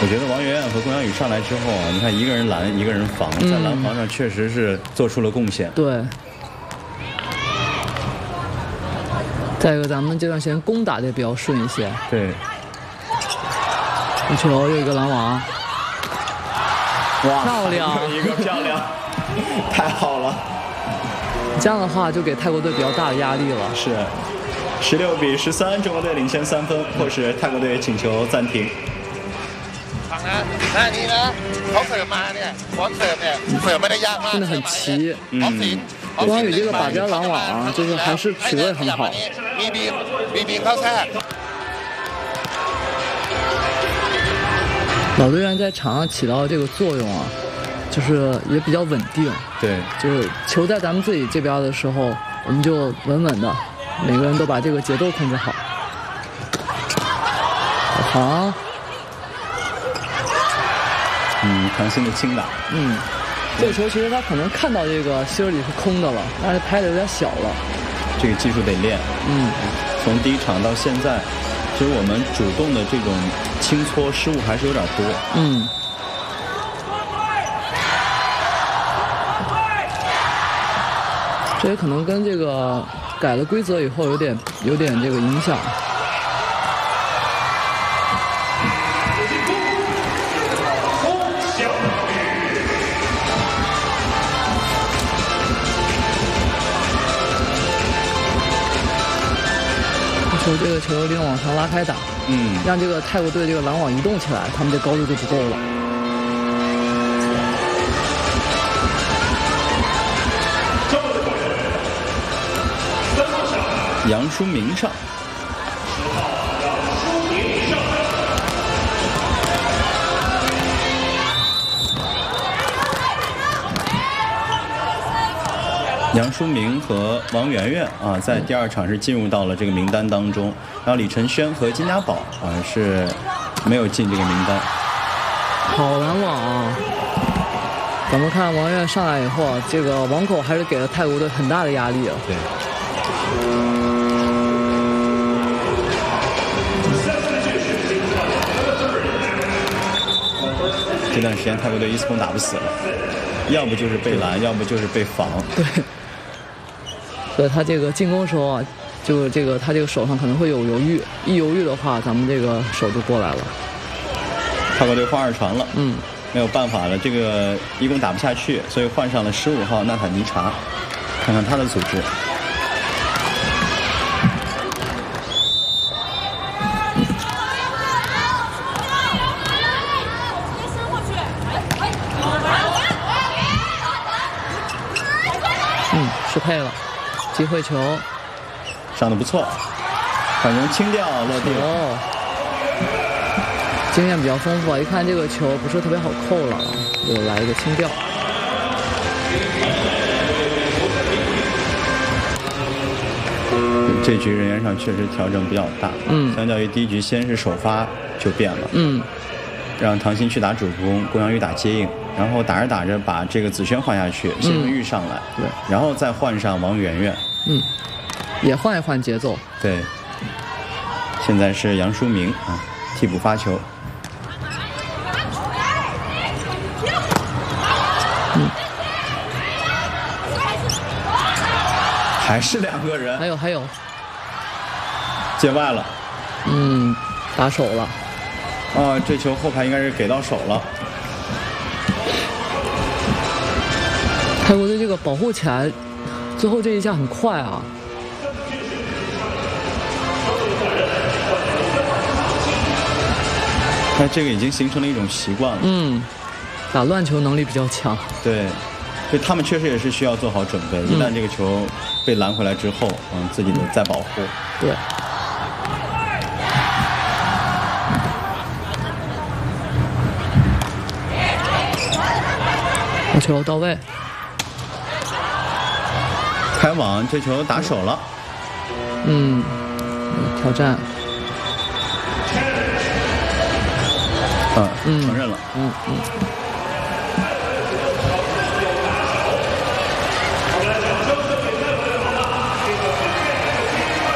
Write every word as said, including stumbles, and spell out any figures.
我觉得王媛媛和龚阳宇上来之后啊，你看一个人拦，一个人防，在拦防上确实是做出了贡献。 对。再一个，咱们这段时间攻打的比较顺一些。 对。 这球又一个拦网。哇，漂亮！ 一个漂亮，太好了。 这样的话就给泰国队比较大的压力了。 是。十六比十三，中国队领先三分，迫使泰国队请求暂停。 真的很齐，嗯，龚阳宇这个把边拦网啊，就是还是体位很好。老队员在场上起到这个作用啊，就是也比较稳定。 对， 就是球在咱们自己这边的时候，我们就稳稳的。每个人都把这个节奏控制好。好， 嗯，唐鑫的轻打。 嗯，这个球其实他可能看到这个心里是空的了，但是拍的有点小了。 这个技术得练。嗯，从第一场到现在，其实我们主动的这种轻搓失误还是有点多。 嗯。这也可能跟这个。改了规则以后，有点有点这个影响。球这个球利用往上拉开打，嗯，让这个泰国队这个拦网移动起来，他们这高度就不够了。 杨舒明上，杨舒明和王媛媛啊，在第二场是进入到了这个名单当中，然后李晨轩和金家宝啊是没有进这个名单。 好拦网啊！咱们看王媛媛上来以后，这个网口还是给了泰国队很大的压力啊。 对。这段时间泰国队一次攻打不死了，要不就是被拦，要不就是被防。 对，所以他这个进攻的时候啊，就这个他这个手上可能会有犹豫，一犹豫的话，咱们这个手就过来了。 泰国队换二传了， 嗯， 没有办法了，这个一攻打不下去，所以换上了十五号纳塔尼查，看看他的组织。 适配了，机会球上得不错，反容轻吊落地了。经验比较丰富啊，一看这个球不是特别好扣了，就来一个轻吊。 这局人员上确实调整比较大，嗯，相较于第一局先是首发就变了， 嗯， 让唐鑫去打主攻，龚阳宇打接应。然后打着打着把这个子轩换下去，谢文玉上来， 对， 然后再换上王媛媛， 嗯，也换一换节奏， 对。现在是杨舒明啊，替补发球， 嗯， 还是两个人， 还有还有， 界外了， 嗯，打手了， 啊，这球后排应该是给到手了。 泰国队这个保护起来，最后这一下很快啊！ 那这个已经形成了一种习惯了。 嗯，打乱球能力比较强。 对，所以他们确实也是需要做好准备，一旦这个球被拦回来之后，嗯，自己得再保护。 对。好球到位。 开网，这球打手了。 嗯，挑战。 嗯，承认了。 嗯嗯。